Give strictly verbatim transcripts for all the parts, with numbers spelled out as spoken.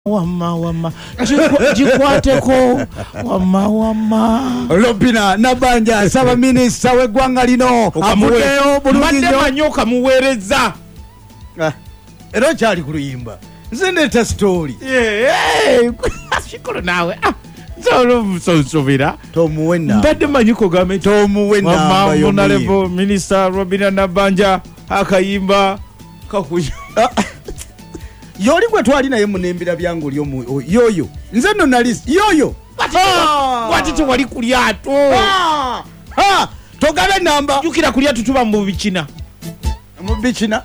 Wama wama jikwateko wama wama Lopina Nabanja saba minisita w'eggwanga lino avudeyo bulungi manyoka muwereza ah era kyali ku luyimba nze ndeta story eh shikolo nawe ah zolo nsonsobera tomuwena mbadde manyiko game tomuwena wama honorable minister Robina Nabanja akayimba kakuja yoli gwe twali naye munembera byangu lyo yoyo nze no nalis yoyo watite wali kulyato ha togabe namba jukira kulyato tuba mu bikina mu bikina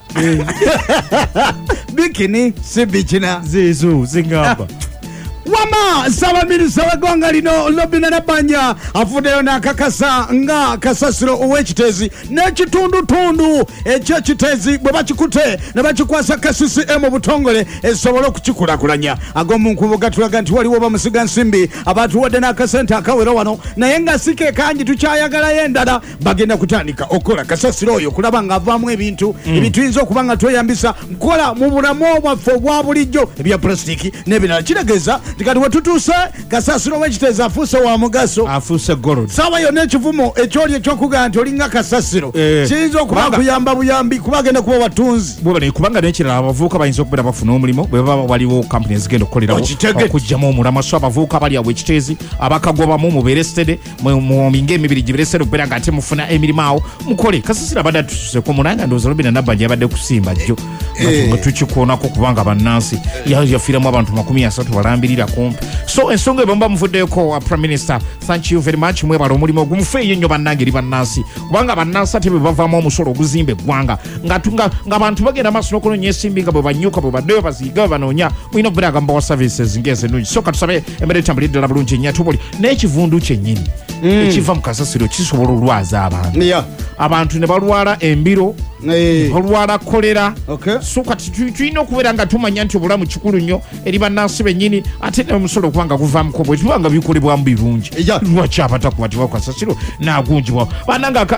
bikini si bikina zezo zingamba wama saba minisita w'eggwanga lino Robina Nabanja afudeyo n'akakasa nga kasasiro ow'ekitezi n'ekitundutundu eky'ekitezi bwe bakikute ne bakikwasa ka C C M butongole esobole okukikulakulanya ag'omu nkubu gatulaga nti waliwo bamusiga nsimbi abatuwadde n'akasente akawera wano naye nga si ke kangi tukyayagalayo endala bagenda kutandika okukola kasasiro oyo kulaba ng'avaamu ebintu ebituyinza okuba nga tweyambisa nkola mu bulamu bwaffe obwa bulijjo ebya plasitiki n'ebirala kitegeeza tikati wetutuuse kasasiro w'ekitezi afuuse wa mugaso afuuse gold saawa yonna ekivumo ekyoli ekyokugaa nti olinga kasasiro kiyinza okuba kuyamba buyambi kuba agenda kuba batunzi bwebane kubanga n'ekirala abavubuka bayinza okubeera bafuna omulimu bwe baba waliwo kampuni ezigenda okukolerawo okugyamu omulama so abavubuka bali awo ekitezi abakagobamu mubeere stede muminga emibiri gibere stede okubeera nga ate mufuna emirimu awo mukole kasasiro abadde atutuseko munanga ndowooza Robina Nabanja yabadde kusimba jjo nga tukikoonako kubanga bannansi yafiiramu abantu makumi asatu balambirira kumpi so ensonga ebyo mba muvuddeko wa prime minister thank you very much mwebala omulimu ogumufeeyo ennyo bannange eri bannansi kubanga bannansi ate bwe bavaamu omusolo oguzimba eggwanga ng'abantu bagenda maaso n'okunoonya ensimbi nga bwe banyuka bwe baddeyo baziyiga bwe banoonya mulina okubeera gamba wa services ng'ezennungi so katusabe embeera etambulira ddala bulungi ennyo tubuli n'ekivundu kyennyini ekiva mu kasasiro kisobola olwaza abantu abantu ne balwala embiro balwala kolera so kati tulina okubeera nga tumanya nti obulamu kikulu nnyo eri bannansi bennyini ate n'omusolo okubanga guvaamuko bwe tubanga bikolebwamu birungi lwaki abatakwatibwa kasasiro nagunjibwa bananga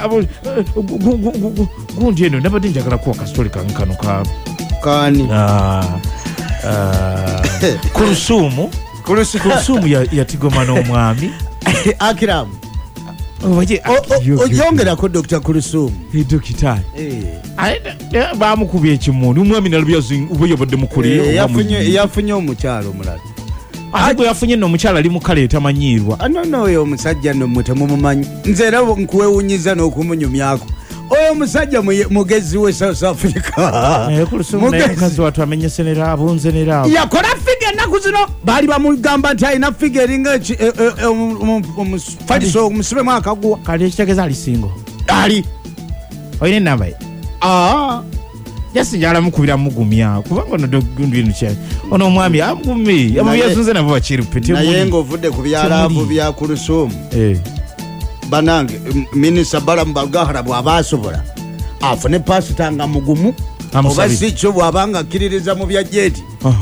gundi eno nabadde njagala kuwa kasitole kankano ka kani kulusuumu kulusuumu yatigoma n'omwami Akiramu oyongerako Doctor Kulusuumu dokitari bamukubye ekimundu omwami nalubeyobadde mukoleyo yafunye omukyalo omulala ate bwe yafunye nno omukyala ali mukala etamanyirwa nono oyo omusajja nno mmwe temumumanyi nze era nkuwewunyiza n'okumunyumyako oyo omusajja mugezi we South Africa mukazi watu amenyese nera abunze nera yakola figa ennaku zino baali bamugamba nti alina figa eringa omufaliso omusibemu akaguwa kali ekitegeeza ali singo ali olina enamba ye jasinjala mukubira mugumya kubanga ono gundu kya ono omwami amugumi amubyazunze nabo bakirupete naye ng'ovudde ku byalaavu bya Kulusuumu banange minisita Balamu Balgahara bw'aba asobola afune pasita nga mugumu oba si kyo bw'abanga akkiririza mu bya jeeti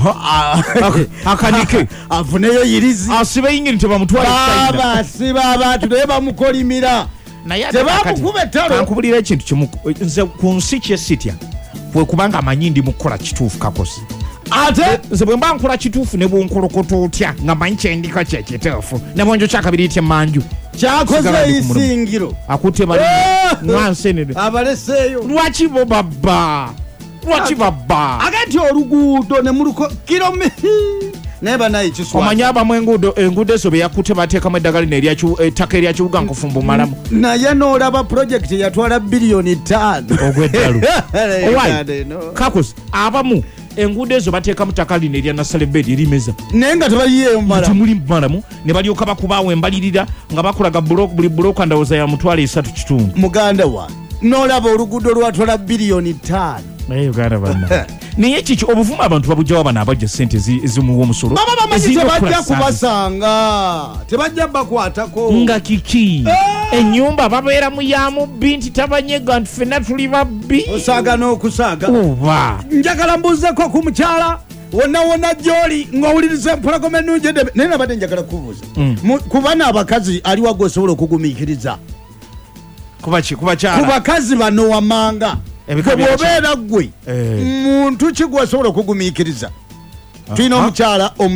akanike afuneyo yirizi asibe yingini tebamutwala asiba abantu naye bamukolimira tebamukuba ettalo kankubulira ekintu kimu nze ku nsi kyesitya bwe kubanga amanyi ndi mukukola kituufu kakosi ate nze bwe mba nkola kituufu ne bwonkolokota otya nga manyi kyendika kyekituufu ne bwonjo kyakabiri itya manju kyakoze isingiro akutte bali mwansenene abaleseeyo lwaki bo babba lwaki babba agati oluguudo ne muluko kilomi naye banaye kiswa omanya abamu enguudo enguudo ezo be yakutte bateekamu eddagala ettaka erya kibuga nkufumba omalamu naye n'olaba purojekiti yatwala biliyoni ttaano ogw'eddalu kakosi abamu enguudo ezo bateekamu ttaka lino erya nasalebedi erimeza naye nga tebaliyeeyo mumalamu temuli mumalamu ne balyoka bakubaawo embalirira nga bakulaga buli bulooka ndowooza ya mutwalo esatu kitundu muganda wa n'olaba oluguudo lwatwala biliyoni ttaano naye uganda banna naye kiki obuvumu abantu babujjawo bano abajja sente ezimuwa omusolo baba bamanyi tebajja kubasanga tebajja bakwatako nga kiki ennyumba babeeramu ya mubbi nti tabanyega nti ffenna tuli babbi osaaga n'okusaaga oba njagala mbuuzeko ku mukyala wonna wonna gy'oli ng'owuliriza empologoma ennungi edebe naye nabadde njagala kubuuza ku bana abakazi aliwo gwe osobola okugumiikiriza ku bakazi bano wamanga bw'obeera ggwe muntu ki gwe osobola okugumiikiriza tulina omukyala